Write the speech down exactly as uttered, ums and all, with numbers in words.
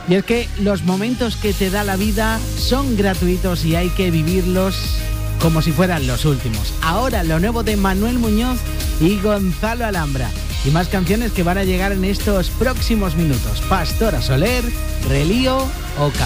Y es que los momentos que te da la vida son gratuitos y hay que vivirlos como si fueran los últimos. Ahora lo nuevo de Manuel Muñoz y Gonzalo Alhambra. Y más canciones que van a llegar en estos próximos minutos. Pastora Soler, Relío o